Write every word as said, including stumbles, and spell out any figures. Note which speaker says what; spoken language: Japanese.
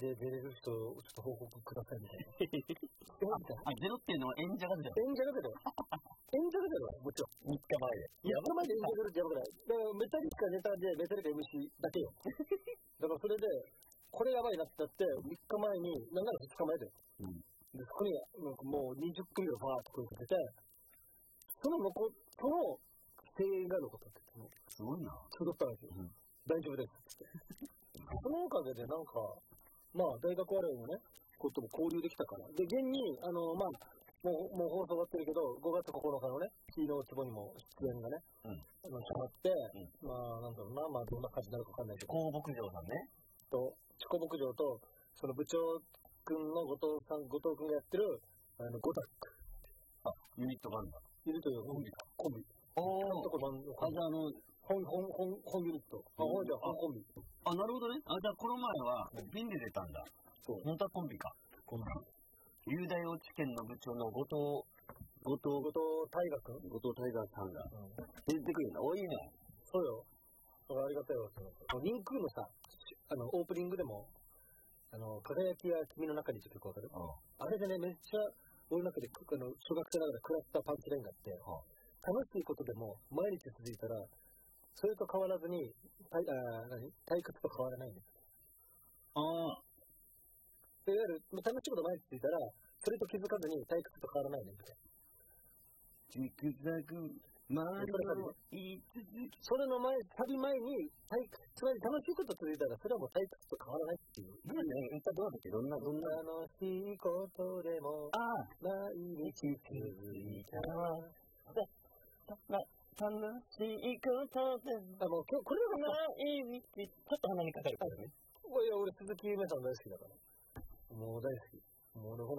Speaker 1: で出れる人、ちょっと報告くださいみたいな。
Speaker 2: あ、ゼロっていうのは演者が出た
Speaker 1: 演者だけど、演者だけど、もちろん。みっかまえで。やばい前で演者するってやばくない。だからメタリカネタでメタリカ エムシー だけよ。だからそれで、これやばいなってなって、みっかまえに、なんならふつかまえで。うん、で、そこになんかもうにじゅっくみをファーッと声かけて、その残、その声援が残ったって言って、
Speaker 2: すごいな。
Speaker 1: 作ったんですよ。うん、大丈夫ですって。そのおかげでなんか、まあ大学我々もね、ことも交流できたから。で、現に、あの、まあ、もう、もう放送終わってるけど、ごがつここのかのね、ヒーローツボにも出演がね、うん、あの、決まって、うん、まあ、なんだろうな、まあ、どんな感じになるかわかんないけど。
Speaker 2: 高牧場さんね。
Speaker 1: と、チコ牧場と、その部長くんの後藤さん、後藤くんがやってる、あの、ゴタック。
Speaker 2: あ、ユニットバンド。
Speaker 1: ユニットのコンビか。コンビ。
Speaker 2: おー。あ、じゃあ、あの、
Speaker 1: 本、本、本、本ユニット。あ、ほんじゃ、本コンビ。
Speaker 2: あ、なるほどね。あ、じゃあ、この前は、ピンで出たんだ。そう。本当はコンビか。コンビ。雄大幼稚園の部長の後藤、後藤、
Speaker 1: 後藤大河君
Speaker 2: 後藤大河さんが、うん、出てくるんだ。多いね。
Speaker 1: そうよ。だからありがたいわ。リンクのさ、あの、オープニングでも、あの、輝きは君の中にって曲わかる？あれでね、めっちゃ、俺の中で、あの、小学生ながら食らったパンチラインがあって、楽しいことでも、毎日続いたら、それと変わらずに、体、あ、何？体格と変わらないんです。
Speaker 2: ああ。
Speaker 1: いわゆる、楽しいこと毎日続いたら、それと気づかずに体格と変わらないねんみたいな。
Speaker 2: ジグザグ、まあ、
Speaker 1: それの前、旅前に、体格、つまり楽しいこと続いたら、それはもう体格と変わらないっていう。
Speaker 2: なんで、一体どうだっけ、どんな、どんな。
Speaker 1: 楽しいことでも、
Speaker 2: ああ、
Speaker 1: 毎日続いたら、
Speaker 2: 楽しいことでも、
Speaker 1: あの、今日、これは
Speaker 2: 毎日、ちょっと鼻にかかるからね。
Speaker 1: いや、俺、鈴木夢さん大好きだから。もう大好き。もう俺、ほ